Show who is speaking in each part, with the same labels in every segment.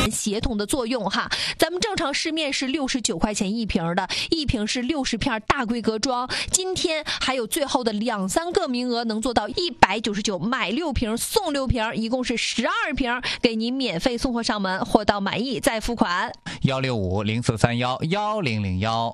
Speaker 1: 协同的作用哈。咱们正常市面是69块钱一瓶的，一瓶是60片大规格装，今天还有最后的2-3个名额能做到199，买6瓶送6瓶，一共是12瓶，给您免费送货上门，货到满意再付款。
Speaker 2: 165-0431-1001。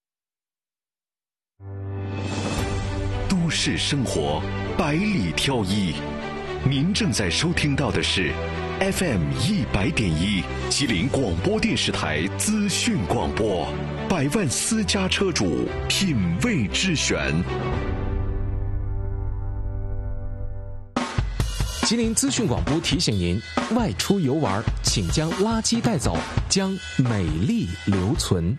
Speaker 3: 都市生活百里挑一，您正在收听到的是 FM100.1 吉林广播电视台资讯广播，百万私家车主品味之选。
Speaker 4: 吉林资讯广播提醒您，外出游玩请将垃圾带走，将美丽留存。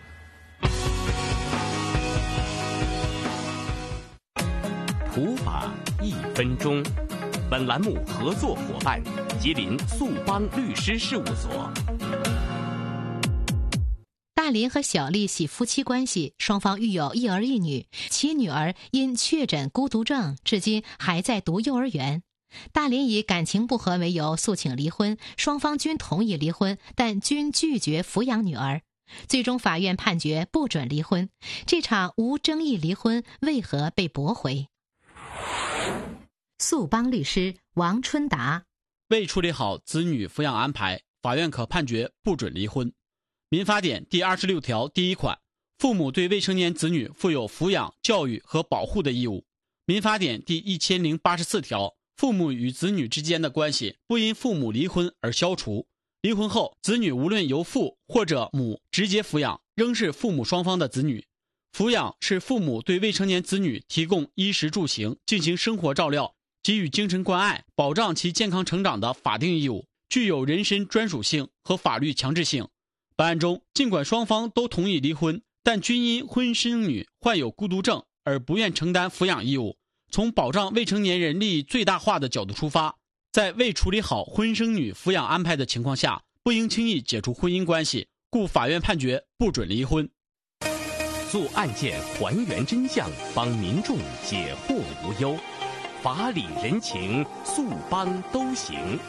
Speaker 5: 普法1分钟，本栏目合作伙伴吉林速邦律师事务所。
Speaker 6: 大林和小丽系夫妻关系，双方育有一儿一女，其女儿因确诊孤独症，至今还在读幼儿园。大林以感情不和为由诉请离婚，双方均同意离婚，但均拒绝抚养女儿。最终法院判决不准离婚，这场无争议离婚为何被驳回？速邦律师王春达：
Speaker 7: 未处理好子女抚养安排，法院可判决不准离婚。民法典第26条第1款，父母对未成年子女负有抚养、教育和保护的义务。民法典第1084条，父母与子女之间的关系不因父母离婚而消除，离婚后子女无论由父或者母直接抚养，仍是父母双方的子女。抚养是父母对未成年子女提供衣食住行、进行生活照料、给予精神关爱、保障其健康成长的法定义务，具有人身专属性和法律强制性。本案中，尽管双方都同意离婚，但均因婚生女患有孤独症而不愿承担抚养义务。从保障未成年人利益最大化的角度出发，在未处理好婚生女抚养安排的情况下，不应轻易解除婚姻关系，故法院判决不准离婚。
Speaker 5: 做案件还原真相，帮民众解惑无忧，法理人情，速邦都行。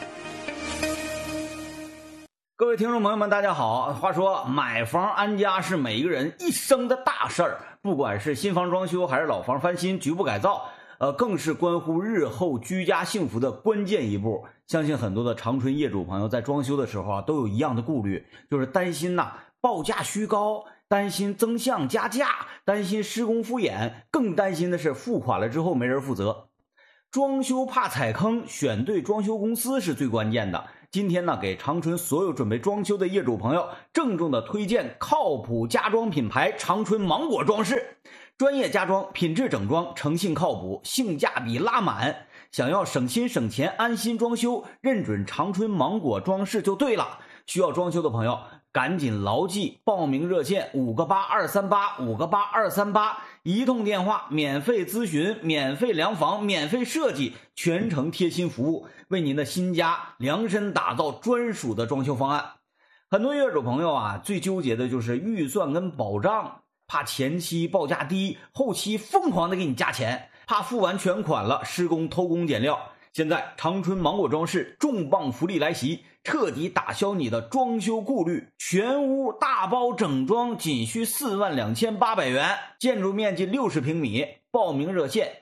Speaker 8: 各位听众朋友们大家好，话说买房安家是每一个人一生的大事儿，不管是新房装修还是老房翻新局部改造，更是关乎日后居家幸福的关键一步。相信很多的长春业主朋友在装修的时候都有一样的顾虑，就是担心报价虚高，担心增项加价，担心施工敷衍，更担心的是付款了之后没人负责。装修怕踩坑，选对装修公司是最关键的。今天给长春所有准备装修的业主朋友郑重的推荐靠谱家装品牌长春芒果装饰，专业家装，品质整装，诚信靠谱，性价比拉满。想要省心省钱安心装修，认准长春芒果装饰就对了。需要装修的朋友赶紧牢记报名热线58238，58238，一通电话免费咨询，免费量房，免费设计，全程贴心服务，为您的新家量身打造专属的装修方案。很多业主朋友最纠结的就是预算跟保障，怕前期报价低，后期疯狂的给你加钱，怕付完全款了施工偷工减料。现在长春芒果装饰重磅福利来袭，彻底打消你的装修顾虑，全屋大包整装仅需42800元，建筑面积60平米。报名热线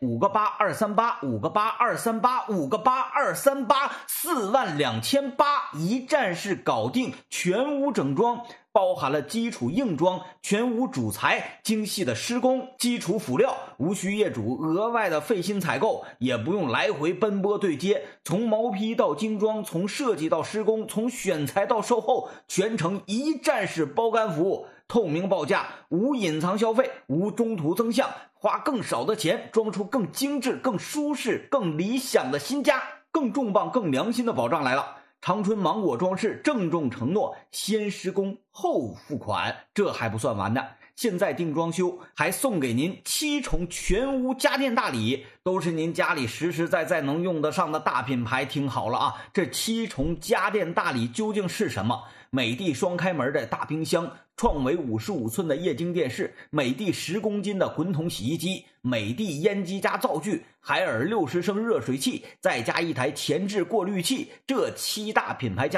Speaker 8: 58238，58238，58238，42800，一站式搞定，全屋整装，包含了基础硬装、全屋主材、精细的施工、基础辅料，无需业主额外的费心采购，也不用来回奔波对接，从毛坯到精装，从设计到施工，从选材到售后，全程一站式包干服务，透明报价，无隐藏消费，无中途增项，花更少的钱装出更精致、更舒适、更理想的新家。更重磅、更良心的保障来了，长春芒果装饰郑重承诺先施工后付款。这还不算完呢，现在订装修还送给您7重全屋家电大礼，都是您家里实实在在能用得上的大品牌。听好了这7重家电大礼究竟是什么？美的双开门的大冰箱，创维55寸的液晶电视，美的10公斤的滚筒洗衣机，美的烟机加灶具，海尔60升热水器，再加一台前置过滤器。这7大品牌家电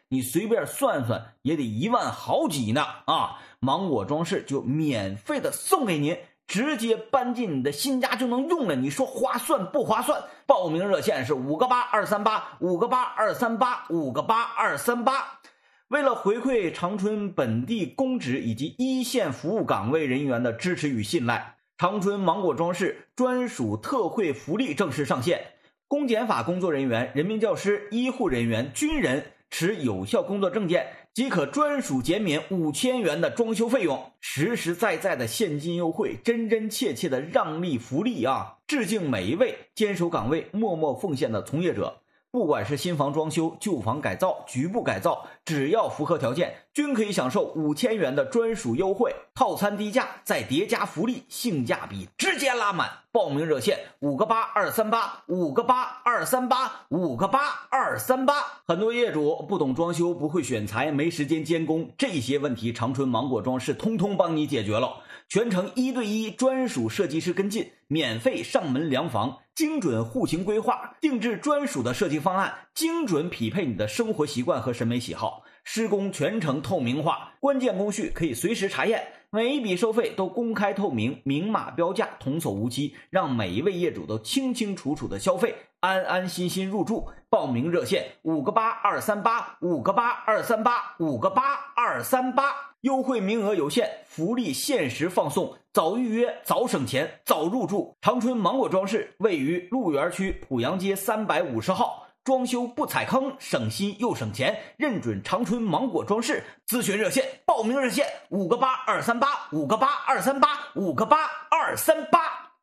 Speaker 8: 你随便算算也得1万好几呢啊！芒果装饰就免费的送给您，直接搬进你的新家就能用了，你说划算不划算？报名热线是5个8 238 5个8 238 5个8 238。为了回馈长春本地公职以及一线服务岗位人员的支持与信赖，长春芒果装饰专属特惠福利正式上线。公检法工作人员、人民教师、医护人员、军人持有效工作证件即可专属减免5000元的装修费用，实实在在的现金优惠，真真切切的让利福利啊！致敬每一位坚守岗位、默默奉献的从业者。不管是新房装修、旧房改造、局部改造，只要符合条件，均可以享受5000元的专属优惠，套餐低价再叠加福利，性价比直接拉满。报名热线5个8 238 5个8 238 5个8 238。很多业主不懂装修，不会选材，没时间监工，这些问题长春芒果装饰通通帮你解决了，全程1对1专属设计师跟进，免费上门量房，精准户型规划，定制专属的设计方案，精准匹配你的生活习惯和审美喜好。施工全程透明化，关键工序可以随时查验，每一笔收费都公开透明，明码标价，童叟无欺，让每一位业主都清清楚楚的消费，安安心心入住。报名热线5个8 238 5个8 238 5个8 238。优惠名额有限，福利限时放送，早预约早省钱早入住。长春芒果装饰位于鹿园区濮阳街350号，装修不踩坑，省心又省钱，认准长春芒果装饰。咨询热线、报名热线5个8 238 5个8 238 5个8 238。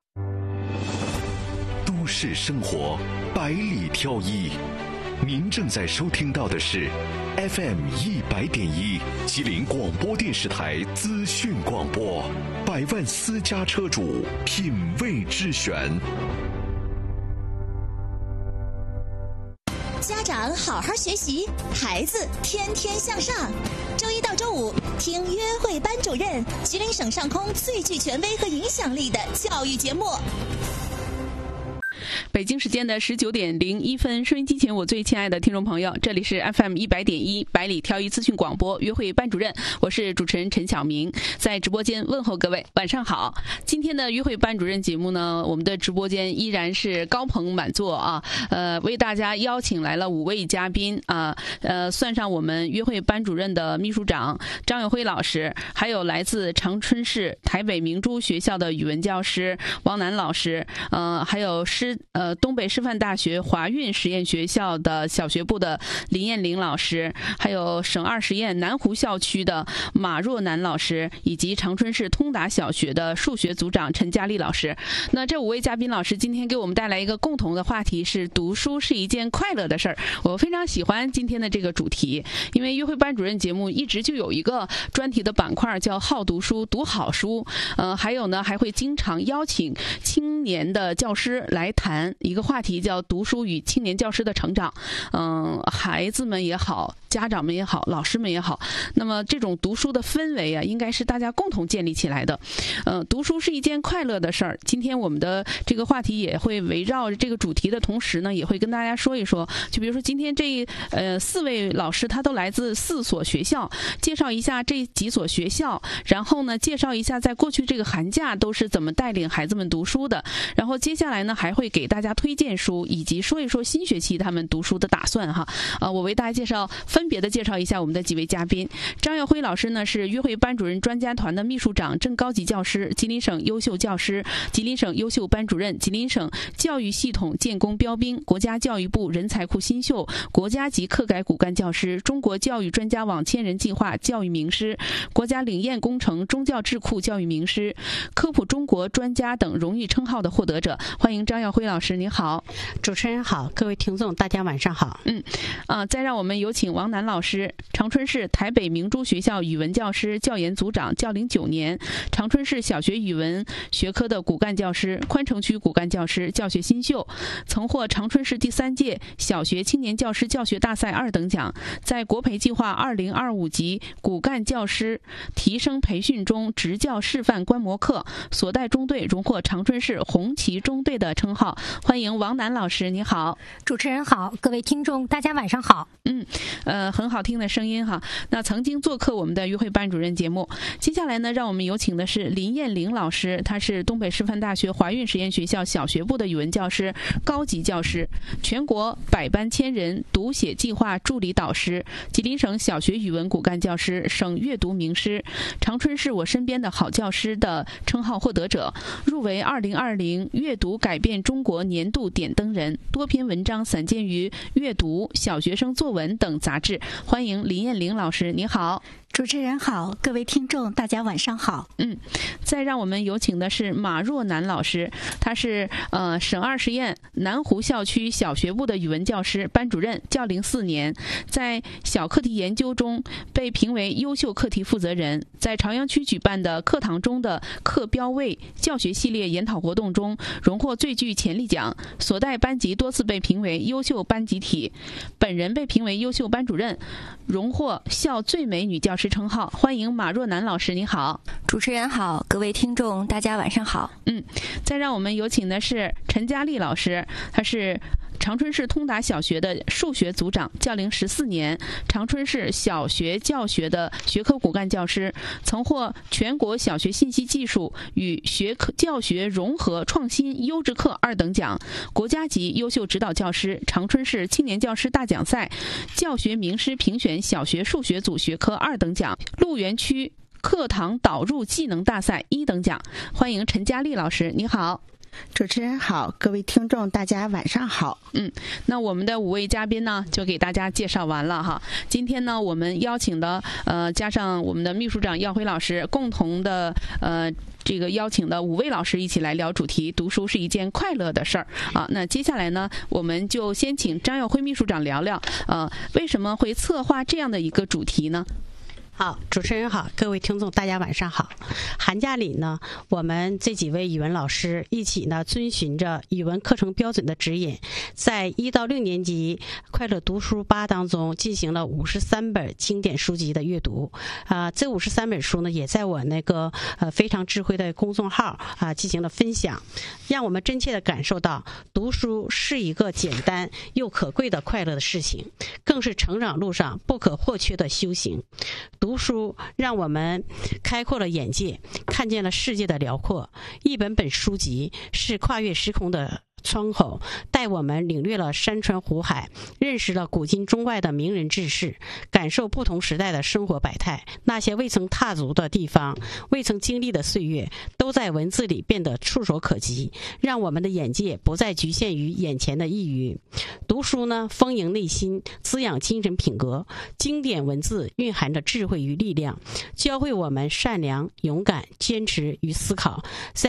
Speaker 3: 都市生活百里挑一，您正在收听到的是 FM 100.1吉林广播电视台资讯广播，百万私家车主品味之选。
Speaker 2: 家长好好学习，孩子天天向上。周一到周五听约会班主任，吉林省上空最具权威和影响力的教育节目。
Speaker 9: 北京时间的19点01分，收音机前我最亲爱的听众朋友，这里是 FM 100.1百里挑一资讯广播约会班主任，我是主持人陈晓明，在直播间问候各位，晚上好。今天的约会班主任节目呢，我们的直播间依然是高朋满座啊，为大家邀请来了5位嘉宾啊，算上我们约会班主任的秘书长张友辉老师，还有来自长春市台北明珠学校的语文教师王楠老师，还有东北师范大学华运实验学校的小学部的林艳玲老师，还有省2实验南湖校区的马若楠老师，以及长春市通达小学的数学组长陈佳丽老师。那这5位嘉宾老师今天给我们带来一个共同的话题，是读书是一件快乐的事儿。我非常喜欢今天的这个主题，因为约会班主任节目一直就有一个专题的板块叫好读书读好书，还有呢还会经常邀请青年的教师来谈一个话题，叫读书与青年教师的成长。孩子们也好，家长们也好，老师们也好，那么这种读书的氛围啊，应该是大家共同建立起来的。读书是一件快乐的事儿。今天我们的这个话题也会围绕这个主题的同时呢，也会跟大家说一说，就比如说今天这4位老师他都来自4所学校，介绍一下这几所学校，然后呢介绍一下在过去这个寒假都是怎么带领孩子们读书的，然后接下来呢还会给大家推荐书，以及说一说新学期他们读书的打算哈。我为大家分别的介绍一下我们的几位嘉宾。张耀辉老师呢是约会班主任专家团的秘书长，正高级教师，吉林省优秀教师，吉林省优秀班主任，吉林省教育系统建功标兵，国家教育部人才库新秀，国家级课改骨干教师，中国教育专家网千人计划教育名师，国家领验工程中教智库教育名师，科普中国专家等荣誉称号的获得者。欢迎张耀辉老师，您好。
Speaker 10: 主持人好，各位听众大家晚上好。
Speaker 9: 再让我们有请王楠老师，长春市台北明珠学校语文教师，教研组长，教龄9年，长春市小学语文学科的骨干教师，宽城区骨干教师，教学新秀，曾获长春市第3届小学青年教师教学大赛2等奖，在国培计划2025级骨干教师提升培训中执教示范观摩课，所带中队荣获长春市红旗中队的称号， 欢迎王楠老师，你好。
Speaker 11: 主持人好，各位听众大家晚上好。
Speaker 9: 很好听的声音哈。那曾经做客我们的约会班主任节目。接下来呢，让我们有请的是林艳玲老师，她是东北师范大学怀孕实验学校小学部的语文教师、高级教师，全国百班千人读写计划助理导师，吉林省小学语文骨干教师，省阅读名师，长春市我身边的好教师的称号获得者，入围2020阅读改变中国年度点灯人，多篇文章散见于《阅读》、小学生作文等杂志。欢迎林艳玲老师，你好。
Speaker 12: 主持人好，各位听众大家晚上好。
Speaker 9: 再让我们有请的是马若楠老师，他是省二实验南湖校区小学部的语文教师、班主任，教龄4年，在小课题研究中被评为优秀课题负责人，在朝阳区举办的课堂中的课标位教学系列研讨活动中荣获最具潜力奖，所带班级多次被评为优秀班集体，本人被评为优秀班主任，荣获校最美女教师称号。欢迎马若楠老师，你好。
Speaker 12: 主持人好，各位听众大家晚上好。
Speaker 9: 再让我们有请的是陈佳丽老师，她是长春市通达小学的数学组长，教龄14年，长春市小学教学的学科骨干教师，曾获全国小学信息技术与学科教学融合创新优质课2等奖，国家级优秀指导教师，长春市青年教师大奖赛教学名师评选小学数学组学科2等奖，鹿园区课堂导入技能大赛1等奖。欢迎陈佳丽老师，你好。
Speaker 10: 主持人好，各位听众大家晚上好。
Speaker 9: 那我们的5位嘉宾呢，就给大家介绍完了哈。今天呢，我们邀请的加上我们的秘书长耀辉老师，共同的这个邀请的5位老师一起来聊主题，读书是一件快乐的事儿啊。那接下来呢，我们就先请张耀辉秘书长聊聊为什么会策划这样的一个主题呢？
Speaker 10: 好，主持人好，各位听众大家晚上好。寒假里呢，我们这几位语文老师一起呢，遵循着语文课程标准的指引，在1到6年级快乐读书吧当中进行了53本经典书籍的阅读。这53本书呢，也在我那个非常智慧的公众号进行了分享，让我们真切的感受到读书是一个简单又可贵的快乐的事情，更是成长路上不可或缺的修行。读书让我们开阔了眼界，看见了世界的辽阔。一本本书籍是跨越时空的窗口，带我们领略了山川湖海，认识了古今中外的名人志士，感受不同时代的生活百态。那些未曾踏足的地方，未曾经历的岁月，都在文字里变得触手可及，让我们的眼界不再局限于眼前的一隅。读书呢，丰盈内心，滋养精神品格。经典文字蕴含着智慧与力量，教会我们善良、勇敢、坚持与思考。